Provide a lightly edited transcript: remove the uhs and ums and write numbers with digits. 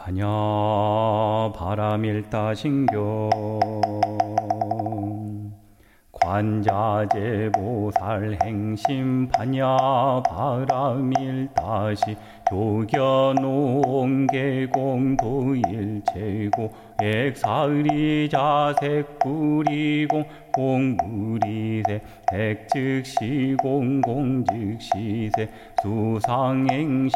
반야 바라밀다신경 관자재보살 행심 반야 바라밀다시 조견옹계공도일체고 액사의자색구리공 공구리세 색즉시공공즉시세 수상행시